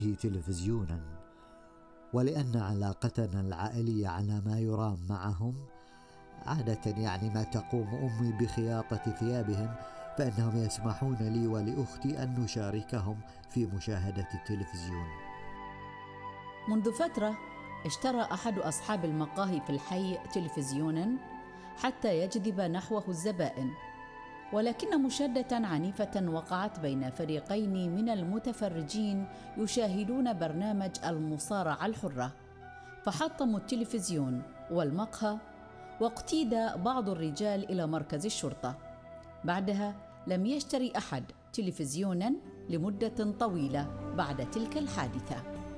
تلفزيونا، ولأن علاقتنا العائلية على ما يرام معهم عادة ما تقوم أمي بخياطة ثيابهم، فإنهم يسمحون لي ولأختي أن نشاركهم في مشاهدة التلفزيون. منذ فترة اشترى أحد أصحاب المقاهي في الحي تلفزيوناً حتى يجذب نحوه الزبائن، ولكن مشادة عنيفة وقعت بين فريقين من المتفرجين يشاهدون برنامج المصارعة الحرة، فحطموا التلفزيون والمقهى، واقتيد بعض الرجال إلى مركز الشرطة. بعدها لم يشتري أحد تلفزيوناً لمدة طويلة بعد تلك الحادثة.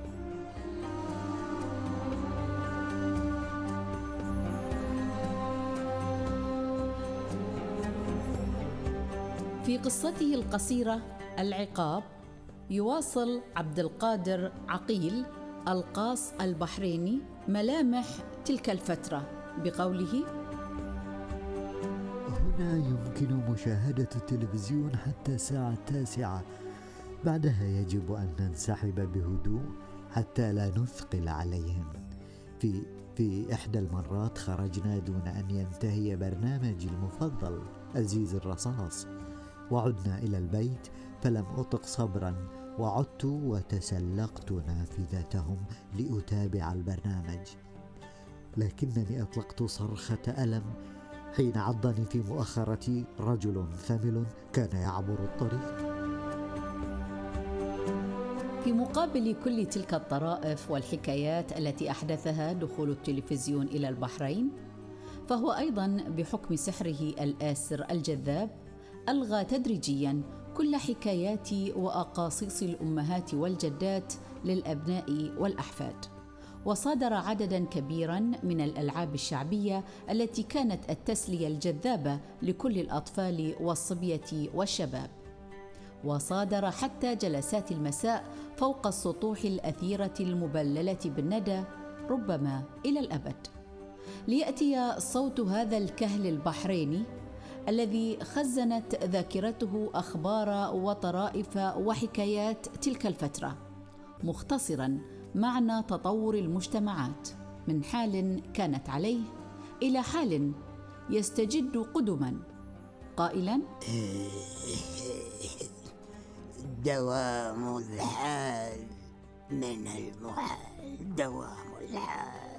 في قصته القصيرة العقاب، يواصل عبد القادر عقيل القاص البحريني ملامح تلك الفترة بقوله: هنا يمكن مشاهدة التلفزيون حتى الساعة 9، بعدها يجب أن ننسحب بهدوء حتى لا نثقل عليهم. في إحدى المرات خرجنا دون أن ينتهي برنامجي المفضل أزيز الرصاص، وعدنا إلى البيت فلم أطق صبرا، وعدت وتسلقت نافذتهم لأتابع البرنامج، لكنني أطلقت صرخة ألم حين عضني في مؤخرتي رجل ثمل كان يعبر الطريق. في مقابل كل تلك الطرائف والحكايات التي أحدثها دخول التلفزيون إلى البحرين، فهو أيضاً بحكم سحره الآسر الجذاب ألغى تدريجياً كل حكايات وأقاصيص الأمهات والجدات للأبناء والأحفاد، وصادر عدداً كبيراً من الألعاب الشعبية التي كانت التسلية الجذابة لكل الأطفال والصبية والشباب، وصادر حتى جلسات المساء فوق السطوح الأثيرة المبللة بالندى ربما إلى الأبد، ليأتي صوت هذا الكهل البحريني الذي خزنت ذاكرته أخبار وطرائف وحكايات تلك الفترة، مختصراً معنى تطور المجتمعات من حال كانت عليه إلى حال يستجد قدماً، قائلاً: دوام الحال من المحال، دوام الحال.